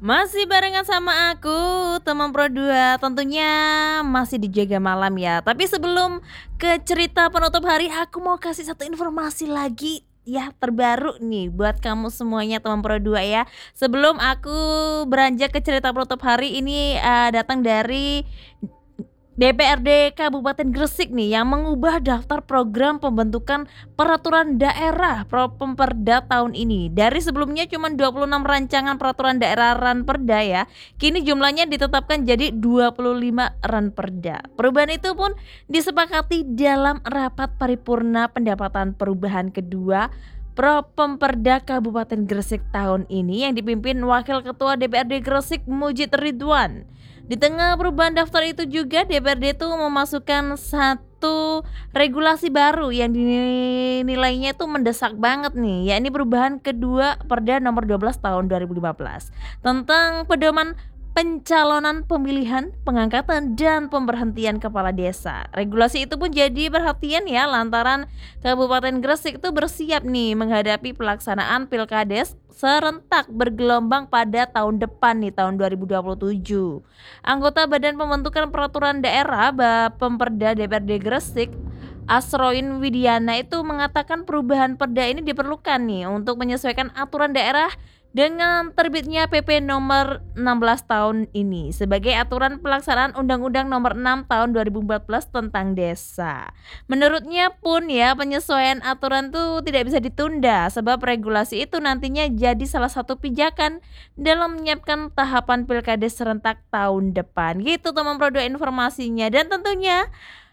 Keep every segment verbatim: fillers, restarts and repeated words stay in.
Masih barengan sama aku, teman Pro dua, tentunya masih di Jaga Malam ya. Tapi sebelum ke cerita penutup hari, aku mau kasih satu informasi lagi ya terbaru nih buat kamu semuanya teman Pro dua ya. Sebelum aku beranjak ke cerita penutup hari ini, eee, datang dari D P R D Kabupaten Gresik nih yang mengubah daftar program pembentukan peraturan daerah Pro Pemperda tahun ini. Dari sebelumnya cuma dua puluh enam rancangan peraturan daerah Ranperda ya, kini jumlahnya ditetapkan jadi dua puluh lima Ranperda. Perubahan itu pun disepakati dalam rapat paripurna pendapatan perubahan kedua Pro Pemperda Kabupaten Gresik tahun ini yang dipimpin Wakil Ketua D P R D Gresik Mujid Ridwan. Di tengah perubahan daftar itu juga D P R D itu memasukkan satu regulasi baru yang dinilainya itu mendesak banget nih, yakni perubahan kedua Perda nomor dua belas tahun dua ribu lima belas tentang pedoman pencalonan pemilihan, pengangkatan, dan pemberhentian kepala desa. Regulasi itu pun jadi perhatian ya lantaran Kabupaten Gresik itu bersiap nih menghadapi pelaksanaan Pilkades serentak bergelombang pada tahun depan nih tahun dua ribu dua puluh tujuh. Anggota Badan Pembentukan Peraturan Daerah Bapemperda D P R D Gresik Asroin Widiana itu mengatakan perubahan perda ini diperlukan nih untuk menyesuaikan aturan daerah dengan terbitnya P P nomor enam belas tahun ini sebagai aturan pelaksanaan Undang-Undang nomor enam tahun dua ribu empat belas tentang desa. Menurutnya pun ya penyesuaian aturan tuh tidak bisa ditunda sebab regulasi itu nantinya jadi salah satu pijakan dalam menyiapkan tahapan Pilkades serentak tahun depan. Gitu teman Pro dua informasinya dan tentunya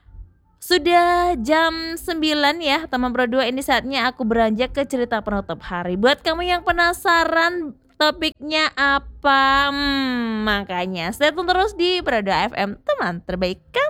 sudah jam sembilan ya teman Pro dua, ini saatnya aku beranjak ke cerita penutup hari. Buat kamu yang penasaran topiknya apa, hmm, makanya stay tune terus di Pro dua F M, teman terbaik.